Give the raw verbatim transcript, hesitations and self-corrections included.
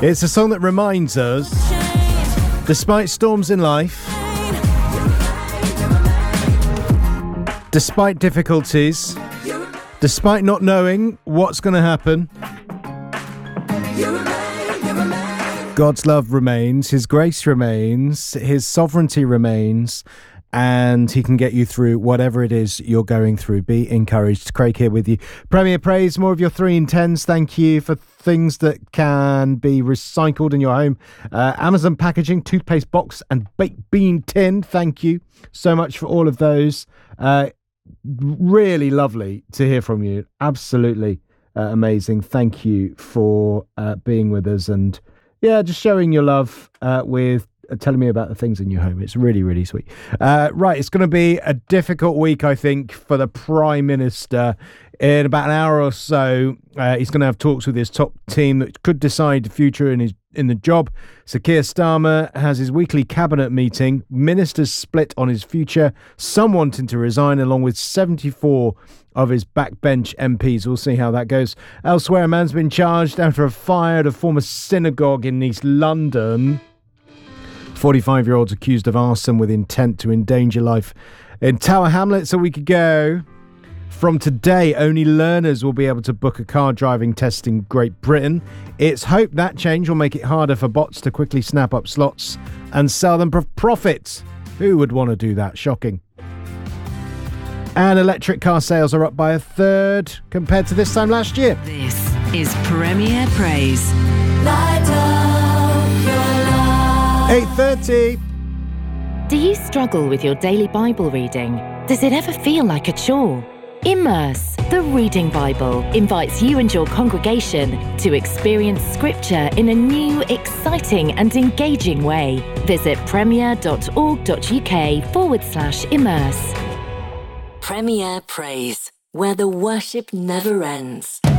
It's a song that reminds us, despite storms in life, despite difficulties, despite not knowing what's going to happen, God's love remains, His grace remains, His sovereignty remains, and He can get you through whatever it is you're going through. Be encouraged. Craig here with you. Premier Praise, more of your three in tens. Thank you for things that can be recycled in your home. Uh, Amazon packaging, toothpaste box and baked bean tin. Thank you so much for all of those. Uh, really lovely to hear from you. Absolutely uh, amazing. Thank you for uh, being with us and, yeah, just showing your love uh, with telling me about the things in your home. It's really, really sweet. Uh, right, it's going to be a difficult week, I think, for the Prime Minister. In about an hour or so, uh, he's going to have talks with his top team that could decide the future in his in the job. So Keir Starmer has his weekly cabinet meeting. Ministers split on his future, some wanting to resign, along with seventy-four of his backbench M Ps. We'll see how that goes. Elsewhere, a man's been charged after a fire at a former synagogue in East London. forty-five-year-olds accused of arson with intent to endanger life. In Tower Hamlets a week ago, from today, only learners will be able to book a car driving test in Great Britain. It's hoped that change will make it harder for bots to quickly snap up slots and sell them for profit. Who would want to do that? Shocking. And electric car sales are up by a third compared to this time last year. This is Premier Praise. eight thirty. Do you struggle with your daily Bible reading? Does it ever feel like a chore? Immerse, the Reading Bible, invites you and your congregation to experience Scripture in a new, exciting and engaging way. Visit premier.org.uk forward slash immerse. Premier Praise, where the worship never ends.